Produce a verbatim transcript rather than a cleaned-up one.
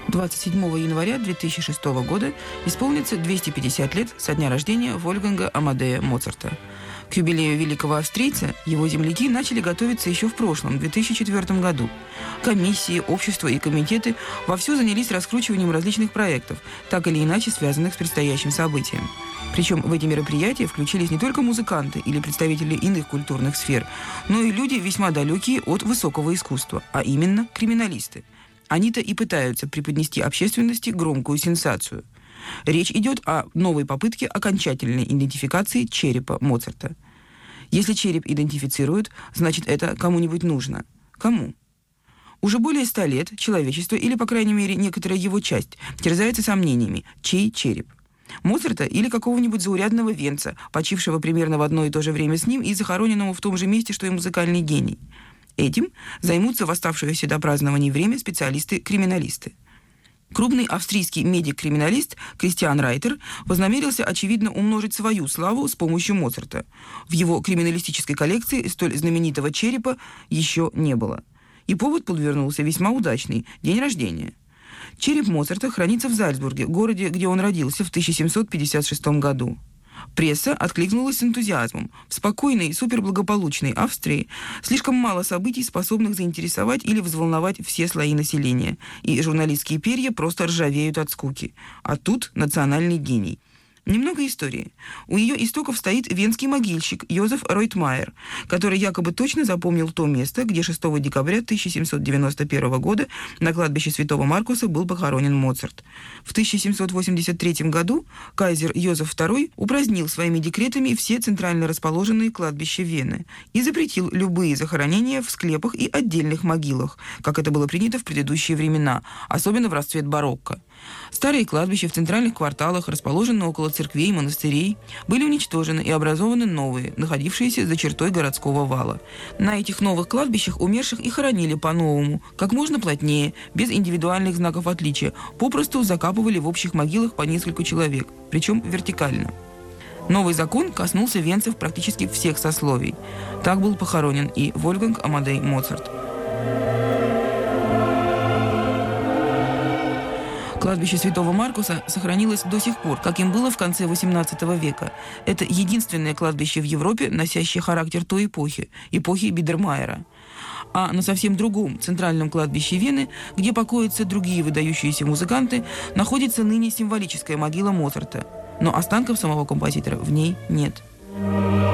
двадцать седьмого января две тысячи шестого года исполнится двести пятьдесят лет со дня рождения Вольфганга Амадея Моцарта. К юбилею великого австрийца его земляки начали готовиться еще в прошлом, две тысячи четвёртом году. Комиссии, общества и комитеты вовсю занялись раскручиванием различных проектов, так или иначе связанных с предстоящим событием. Причем в эти мероприятия включились не только музыканты или представители иных культурных сфер, но и люди, весьма далекие от высокого искусства, а именно криминалисты. Они-то и пытаются преподнести общественности громкую сенсацию. Речь идет о новой попытке окончательной идентификации черепа Моцарта. Если череп идентифицируют, значит, это кому-нибудь нужно. Кому? Уже более ста лет человечество, или, по крайней мере, некоторая его часть, терзается сомнениями, чей череп. Моцарта или какого-нибудь заурядного венца, почившего примерно в одно и то же время с ним и захороненного в том же месте, что и музыкальный гений. Этим займутся в оставшееся до празднования время специалисты-криминалисты. Крупный австрийский медик-криминалист Кристиан Райтер вознамерился, очевидно, умножить свою славу с помощью Моцарта. В его криминалистической коллекции столь знаменитого черепа еще не было. И повод подвернулся весьма удачный – день рождения. Череп Моцарта хранится в Зальцбурге, городе, где он родился в тысяча семьсот пятьдесят шестом году. Пресса откликнулась с энтузиазмом. В спокойной, суперблагополучной Австрии слишком мало событий, способных заинтересовать или взволновать все слои населения, и журналистские перья просто ржавеют от скуки. А тут национальный гений. Немного истории. У ее истоков стоит венский могильщик Йозеф Ройтмайер, который якобы точно запомнил то место, где шестого декабря тысяча семьсот девяносто первого года на кладбище Святого Маркуса был похоронен Моцарт. В тысяча семьсот восемьдесят третьем году кайзер Йозеф второй упразднил своими декретами все центрально расположенные кладбища Вены и запретил любые захоронения в склепах и отдельных могилах, как это было принято в предыдущие времена, особенно в расцвет барокко. Старые кладбища в центральных кварталах, расположенные около церквей и монастырей, были уничтожены и образованы новые, находившиеся за чертой городского вала. На этих новых кладбищах умерших и хоронили по-новому, как можно плотнее, без индивидуальных знаков отличия, попросту закапывали в общих могилах по несколько человек, причем вертикально. Новый закон коснулся венцев практически всех сословий. Так был похоронен и Вольфганг Амадей Моцарт. Кладбище Святого Маркуса сохранилось до сих пор, как им было в конце восемнадцатого века. Это единственное кладбище в Европе, носящее характер той эпохи, эпохи Бидермайера. А на совсем другом центральном кладбище Вены, где покоятся другие выдающиеся музыканты, находится ныне символическая могила Моцарта. Но останков самого композитора в ней нет.